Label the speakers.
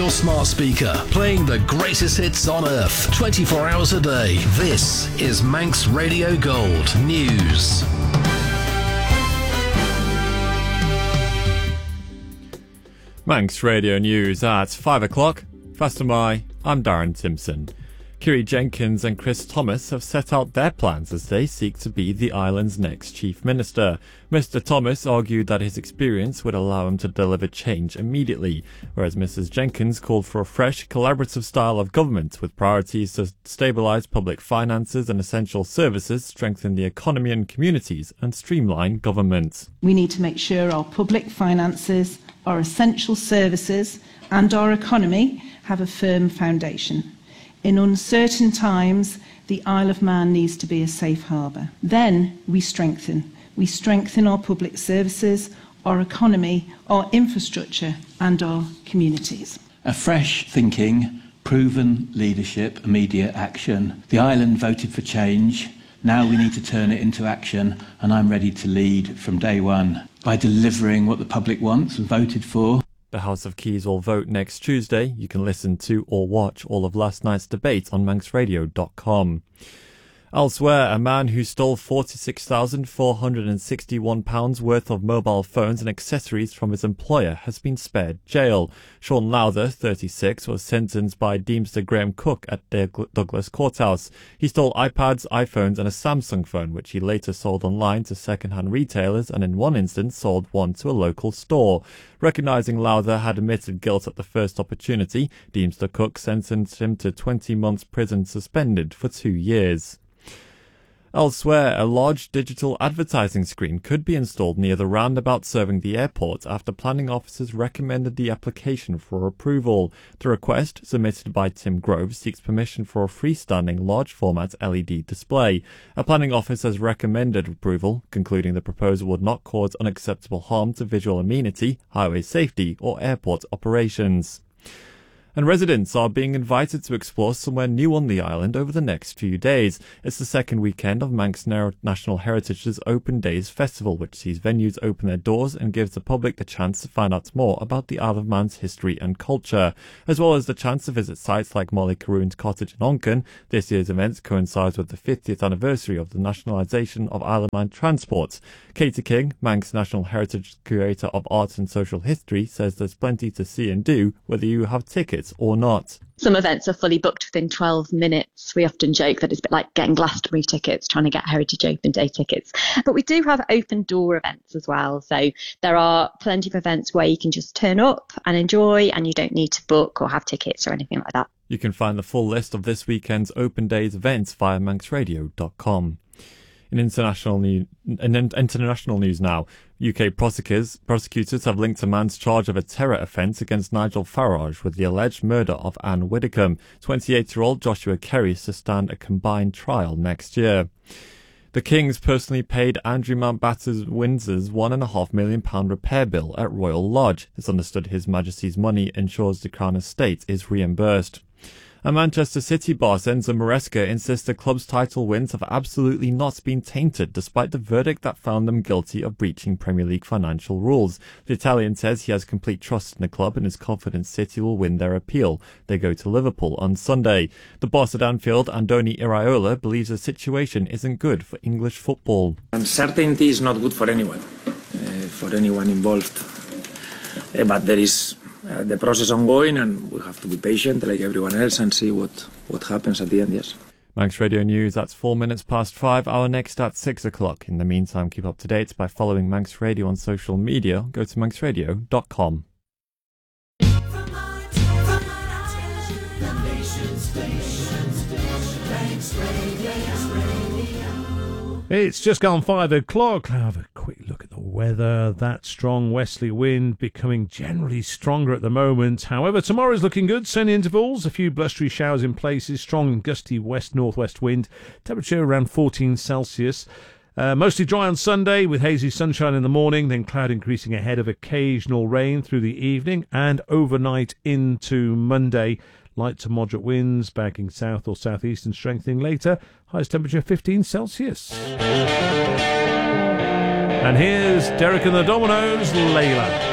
Speaker 1: your smart speaker, playing the greatest hits on earth, 24 hours a day. This is Manx Radio Gold News.
Speaker 2: Manx Radio News at 5 o'clock. Fastamai, I'm Darren Timpson. Kiri Jenkins and Chris Thomas have set out their plans as they seek to be the island's next Chief Minister. Mr Thomas argued that his experience would allow him to deliver change immediately, whereas Mrs Jenkins called for a fresh, collaborative style of government with priorities to stabilise public finances and essential services, strengthen the economy and communities, and streamline government.
Speaker 3: We need to make sure our public finances, our essential services and our economy have a firm foundation. In uncertain times, the Isle of Man needs to be a safe harbour. Then we strengthen. We strengthen our public services, our economy, our infrastructure and our communities.
Speaker 4: A fresh thinking, proven leadership, immediate action. The island voted for change. Now we need to turn it into action, and I'm ready to lead from day one by delivering what the public wants and voted for.
Speaker 2: The House of Keys will vote next Tuesday. You can listen to or watch all of last night's debate on manxradio.com. Elsewhere, a man who stole £46,461 worth of mobile phones and accessories from his employer has been spared jail. Sean Lowther, 36, was sentenced by Deemster Graham Cook at Douglas Courthouse. He stole iPads, iPhones and a Samsung phone, which he later sold online to second-hand retailers and in one instance sold one to a local store. Recognising Lowther had admitted guilt at the first opportunity, Deemster Cook sentenced him to 20 months prison suspended for 2 years. Elsewhere, a large digital advertising screen could be installed near the roundabout serving the airport after planning officers recommended the application for approval. The request, submitted by Tim Grove, seeks permission for a freestanding large-format LED display. A planning officer has recommended approval, concluding the proposal would not cause unacceptable harm to visual amenity, highway safety or airport operations. And residents are being invited to explore somewhere new on the island over the next few days. It's the second weekend of Manx National Heritage's Open Days Festival, which sees venues open their doors and gives the public the chance to find out more about the Isle of Man's history and culture, as well as the chance to visit sites like Molly Caroon's cottage in Onken. This year's event coincides with the 50th anniversary of the nationalisation of Isle of Man transport. Katie King, Manx National Heritage Curator of Arts and Social History, says there's plenty to see and do, whether you have tickets or not.
Speaker 5: Some events are fully booked within 12 minutes. We often joke that it's a bit like getting Glastonbury tickets, trying to get Heritage Open Day tickets. But we do have open door events as well. So there are plenty of events where you can just turn up and enjoy, and you don't need to book or have tickets or anything like that.
Speaker 2: You can find the full list of this weekend's Open Days events via manxradio.com. In international news now, UK prosecutors have linked a man's charge of a terror offence against Nigel Farage with the alleged murder of Anne Widdecombe. 28-year-old Joshua Kerry is to stand a combined trial next year. The Kings personally paid Andrew Mountbatten Windsor's £1.5 million repair bill at Royal Lodge. It's understood His Majesty's money ensures the Crown Estate is reimbursed. And Manchester City boss Enzo Maresca insists the club's title wins have absolutely not been tainted, despite the verdict that found them guilty of breaching Premier League financial rules. The Italian says he has complete trust in the club and is confident City will win their appeal. They go to Liverpool on Sunday. The boss at Anfield, Andoni Iraola, believes the situation isn't good for English football.
Speaker 6: Uncertainty is not good for anyone involved. But there is the process ongoing, and we have to be patient like everyone else and see what happens at the end. Yes.
Speaker 2: Manx Radio News, that's 4 minutes past 5. Our next at 6 o'clock. In the meantime, keep up to date by following Manx Radio on social media. Go to manxradio.com.
Speaker 7: It's just gone 5 o'clock. I'll have a quick look at the weather. That strong westerly wind becoming generally stronger at the moment. However, tomorrow's looking good. Sunny intervals, a few blustery showers in places, strong and gusty west-northwest wind. Temperature around 14 Celsius. Mostly dry on Sunday with hazy sunshine in the morning, then cloud increasing ahead of occasional rain through the evening and overnight into Monday. Light to moderate winds, backing south or southeast and strengthening later. Highest temperature 15 Celsius. And here's Derek and the Dominoes, Layla.